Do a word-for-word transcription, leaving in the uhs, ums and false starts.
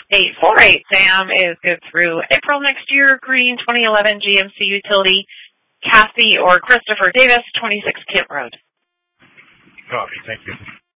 eight four eight, Sam, is good through April next year. Green, twenty eleven G M C Utility. Kathy or Christopher Davis, twenty-six Kent Road. Copy. Thank you.